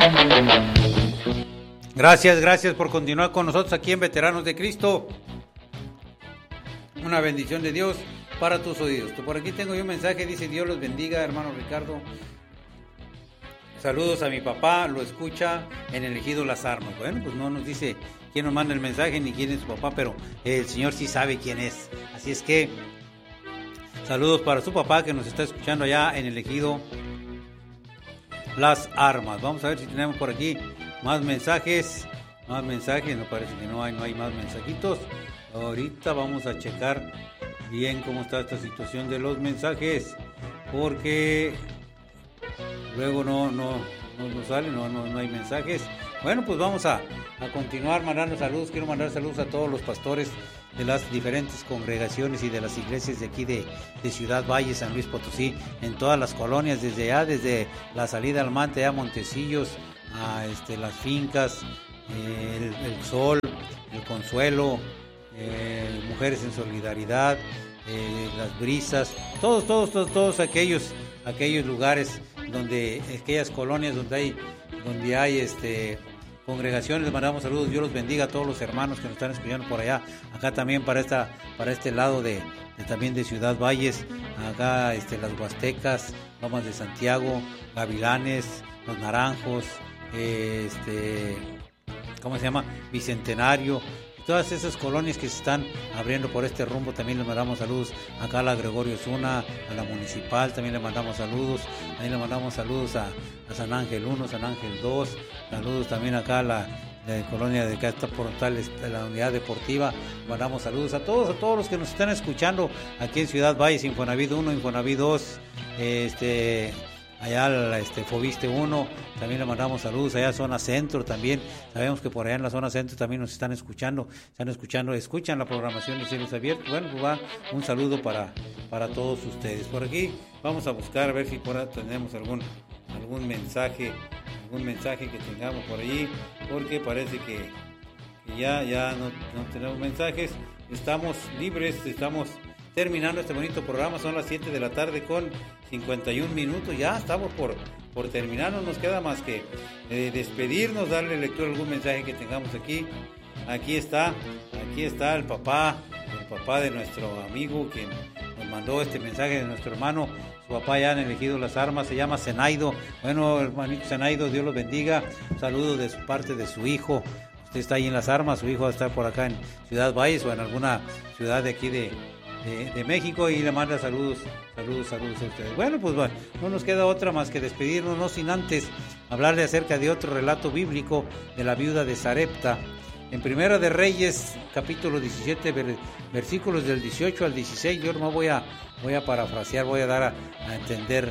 Gracias por continuar con nosotros aquí en Veteranos de Cristo. Una bendición de Dios para tus oídos. Por aquí tengo yo un mensaje, dice: Dios los bendiga, hermano Ricardo. Saludos a mi papá, lo escucha en el Ejido Las Armas. Bueno, pues no nos dice quién nos manda el mensaje ni quién es su papá, pero el Señor sí sabe quién es. Así es que saludos para su papá que nos está escuchando allá en el Ejido Las Armas. Vamos a ver si tenemos por aquí más mensajes, no parece que no hay más mensajitos. Ahorita vamos a checar bien cómo está esta situación de los mensajes, porque luego no sale, no hay mensajes. Bueno, pues vamos a continuar mandando saludos. Quiero mandar saludos a todos los pastores de las diferentes congregaciones y de las iglesias de aquí de Ciudad Valle, San Luis Potosí, en todas las colonias, desde la salida al Mante a Montecillos, a las fincas, el Sol, el Consuelo, Mujeres en Solidaridad, las Brisas, todos aquellos lugares donde, aquellas colonias donde hay congregaciones. Les mandamos saludos. Dios los bendiga a todos los hermanos que nos están escuchando por allá, acá también para este lado también de Ciudad Valles, acá las Huastecas, Lomas de Santiago, Gavilanes, Los Naranjos, ¿cómo se llama? Bicentenario. Todas esas colonias que se están abriendo por este rumbo, también les mandamos saludos. Acá a la Gregorio Zuna, a la Municipal, también le mandamos saludos. También le mandamos saludos a San Ángel 1, San Ángel 2. Saludos también acá a la colonia de acá está por tal, la unidad deportiva. Mandamos saludos a todos los que nos están escuchando aquí en Ciudad Valles, Infonavit 1, Infonavit 2, allá Fobiste 1, también le mandamos saludos. Allá zona centro también, sabemos que por allá en la zona centro también nos están escuchando, escuchan la programación de Cielos Abiertos. Bueno, pues va un saludo para todos ustedes. Por aquí vamos a buscar a ver si por ahí tenemos algún mensaje que tengamos por allí, porque parece que ya no tenemos mensajes. Estamos libres, estamos terminando este bonito programa. Son las 7 de la tarde con 51 minutos. Ya estamos por terminar. No nos queda más que despedirnos, darle lectura a algún mensaje que tengamos aquí. Aquí está el papá de nuestro amigo que nos mandó este mensaje, de nuestro hermano. Su papá ya en el Ejido Las Armas, se llama Zenaido. Bueno, hermanito Zenaido, Dios los bendiga. Un saludo de su parte de su hijo. Usted está ahí en Las Armas, su hijo va a estar por acá en Ciudad Valles o en alguna ciudad de aquí de México, y le manda saludos a ustedes. Bueno, pues no nos queda otra más que despedirnos, no sin antes hablarle acerca de otro relato bíblico de la viuda de Sarepta. En Primera de Reyes, capítulo 17, versículos del 18 al 16, yo no voy a parafrasear, voy a dar a entender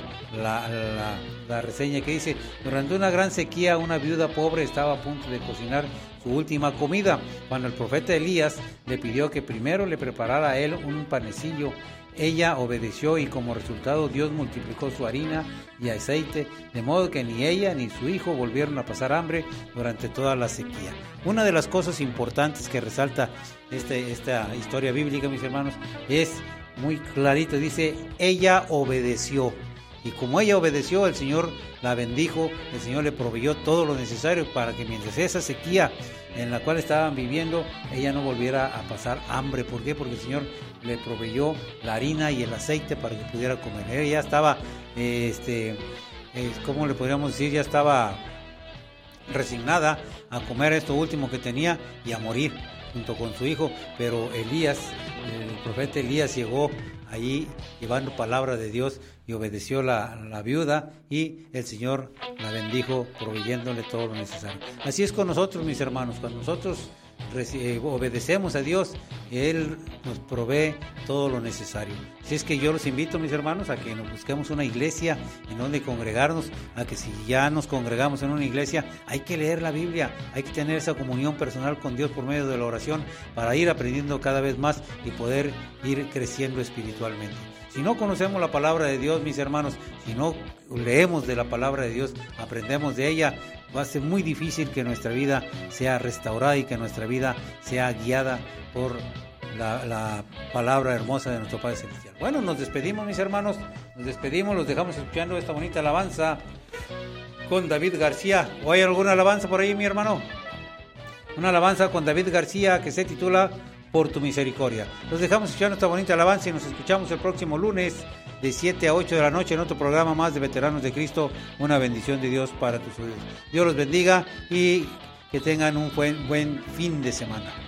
la reseña que dice: durante una gran sequía, una viuda pobre estaba a punto de cocinar su última comida, cuando el profeta Elías le pidió que primero le preparara a él un panecillo. Ella obedeció y como resultado Dios multiplicó su harina y aceite, de modo que ni ella ni su hijo volvieron a pasar hambre durante toda la sequía. Una de las cosas importantes que resalta esta historia bíblica, mis hermanos, es muy clarito, dice: ella obedeció. Y como ella obedeció, el Señor la bendijo, el Señor le proveyó todo lo necesario para que mientras esa sequía en la cual estaban viviendo, ella no volviera a pasar hambre. ¿Por qué? Porque el Señor le proveyó la harina y el aceite para que pudiera comer. Ella ya estaba, ¿cómo le podríamos decir? Ya estaba resignada a comer esto último que tenía y a morir junto con su hijo. Pero Elías, el profeta Elías, llegó allí llevando palabra de Dios y obedeció la viuda, y el Señor la bendijo proveyéndole todo lo necesario. Así es con nosotros, mis hermanos. Cuando nosotros obedecemos a Dios, Él nos provee todo lo necesario. Así es que yo los invito, mis hermanos, a que nos busquemos una iglesia en donde congregarnos, a que si ya nos congregamos en una iglesia, hay que leer la Biblia, hay que tener esa comunión personal con Dios por medio de la oración, para ir aprendiendo cada vez más y poder ir creciendo espiritualmente. Si no conocemos la palabra de Dios, mis hermanos, si no leemos de la palabra de Dios, aprendemos de ella, va a ser muy difícil que nuestra vida sea restaurada y que nuestra vida sea guiada por la palabra hermosa de nuestro Padre Celestial. Bueno, nos despedimos, mis hermanos, los dejamos escuchando esta bonita alabanza con David García. ¿O hay alguna alabanza por ahí, mi hermano? Una alabanza con David García que se titula Por tu misericordia. Los dejamos escuchando esta bonita alabanza y nos escuchamos el próximo lunes de 7 a 8 de la noche en otro programa más de Veteranos de Cristo. Una bendición de Dios para tus oídos. Dios los bendiga y que tengan un buen fin de semana.